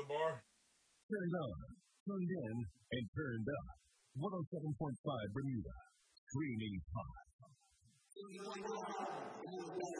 the bar? Turned on, tuned in, and turned up. 107.5 Bermuda. Streaming hot.